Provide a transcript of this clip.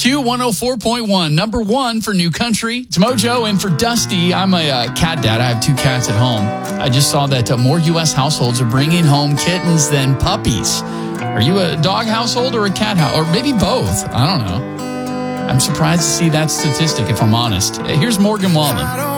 Q104.1, number one for New Country. It's Mojo, and for Dusty, I'm a cat dad. I have 2 cats at home. I just saw that more U.S. households are bringing home kittens than puppies. Are you a dog household or a cat household? Or maybe both. I don't know. I'm surprised to see that statistic, if I'm honest. Here's Morgan Wallen.